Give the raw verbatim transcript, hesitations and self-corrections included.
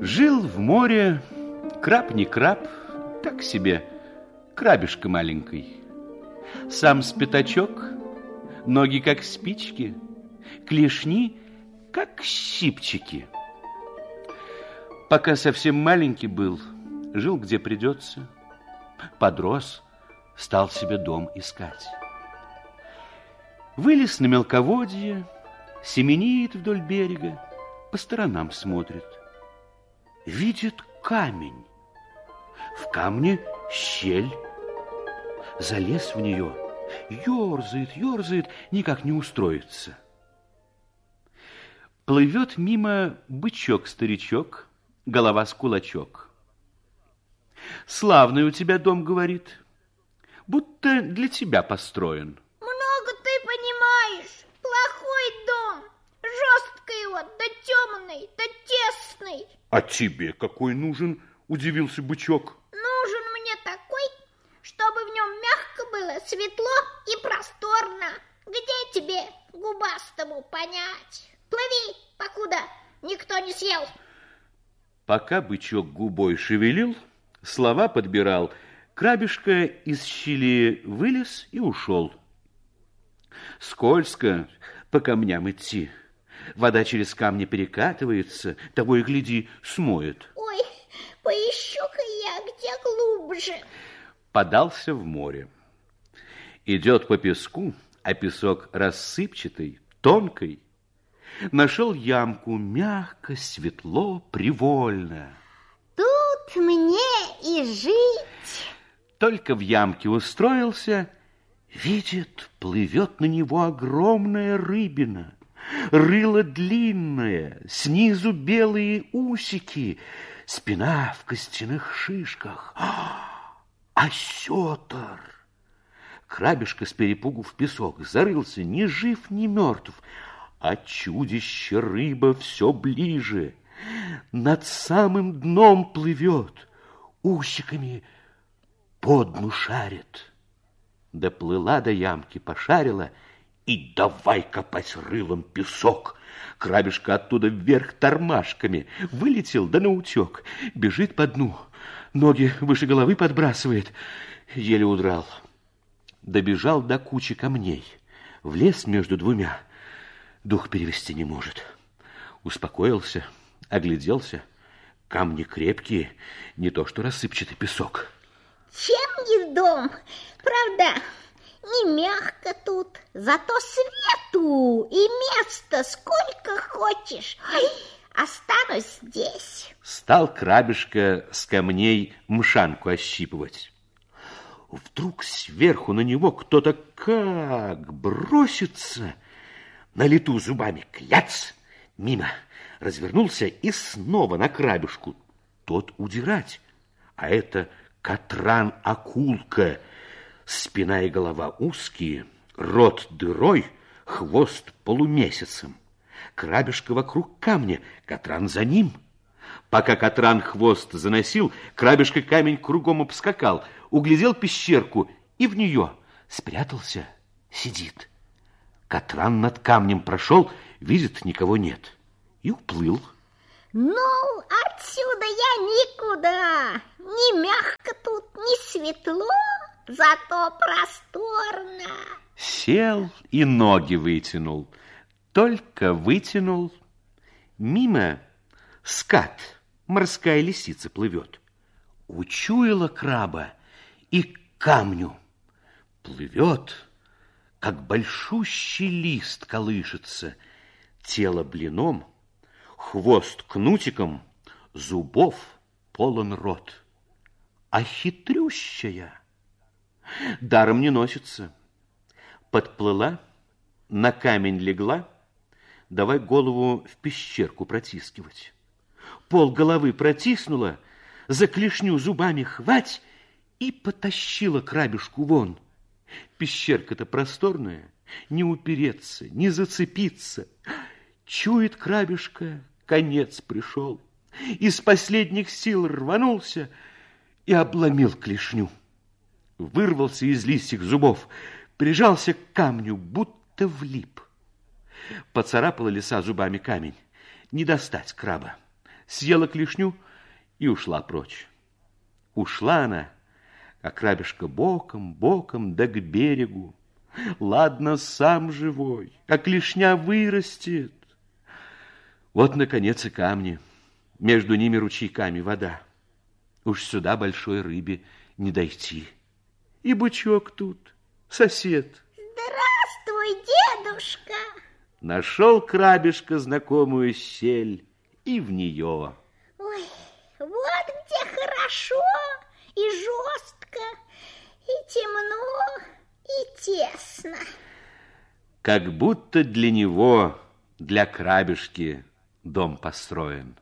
Жил в море краб не краб, так себе крабишка маленький. Сам с пятачок, ноги как спички, клешни как щипчики. Пока совсем маленький был, жил где придется. Подрос, стал себе дом искать. Вылез на мелководье, семенит вдоль берега, по сторонам смотрит. Видит камень. В камне щель. Залез в нее, ерзает, ерзает, никак не устроится. Плывет мимо бычок-старичок, голова с кулачок. Славный у тебя дом, говорит, будто для тебя построен. Много ты понимаешь. Плохой дом. Жесткий вот, да темный, да тесный. А тебе какой нужен? Удивился бычок. Нужен мне такой, чтобы в нем мягко было, светло и просторно. Где тебе, губастому, понять? Плыви, покуда никто не съел. Пока бычок губой шевелил, слова подбирал, крабишка из щели вылез и ушел. Скользко по камням идти. Вода через камни перекатывается, того и гляди, смоет. Ой, поищу-ка я, где глубже. Подался в море. Идет по песку, а песок рассыпчатый, тонкий. Нашел ямку, мягко, светло, привольно. Тут мне и жить. Только в ямке устроился, видит, плывет на него огромная рыбина. Рыло длинное, снизу белые усики, спина в костяных шишках. Осетр! Крабишка с перепугу в песок зарылся, ни жив, ни мертв. А чудище рыба все ближе, над самым дном плывет, усиками по дну шарит. Доплыла до ямки, пошарила и давай копать рылом песок. Крабишка оттуда вверх тормашками вылетел, да наутек, бежит по дну, ноги выше головы подбрасывает, еле удрал. Добежал до кучи камней, влез между двумя, дух перевести не может. Успокоился, огляделся. Камни крепкие, не то что рассыпчатый песок. Чем не дом? Правда, не мягко тут, зато свету и места сколько хочешь. Ой, останусь здесь. Стал крабишка с камней мшанку ощипывать. Вдруг сверху на него кто-то как бросится, на лету зубами кляц, мимо, развернулся и снова на крабишку. Тот удирать, а это катран-акулка, спина и голова узкие, рот дырой, хвост полумесяцем. Крабишка вокруг камня, катран за ним. Пока катран хвост заносил, крабишка камень кругом обскакал, углядел пещерку и в нее спрятался, сидит. Катран над камнем прошел, видит, никого нет, и уплыл. Ну, отсюда я никуда. Ни мягко тут, ни светло, зато просторно. Сел и ноги вытянул. Только вытянул. Мимо скат, морская лисица, плывет. Учуяла краба и к камню. Плывет, как большущий лист колышется, тело блином, хвост кнутиком, зубов полон рот. А хитрющая даром не носится. Подплыла, на камень легла, давай голову в пещерку протискивать. Пол головы протиснула, за клешню зубами хвать и потащила крабишку вон. Пещерка-то просторная, не упереться, не зацепиться. Чует крабишка, конец пришел. Из последних сил рванулся и обломил клешню. Вырвался из лисьих зубов, прижался к камню, будто влип. Поцарапала лиса зубами камень. Не достать краба. съела клешню и ушла прочь. Ушла она, а крабишка боком, боком, да к берегу. Ладно, сам живой, а клешня вырастет. Вот, наконец, и камни. Между ними ручейками вода. Уж сюда большой рыбе не дойти. И бычок тут, сосед. Здравствуй, дедушка. Нашел крабишка знакомую сель и в нее. Ой, вот где хорошо и жестко, и темно, и тесно. Как будто для него, для крабишки, дом построен.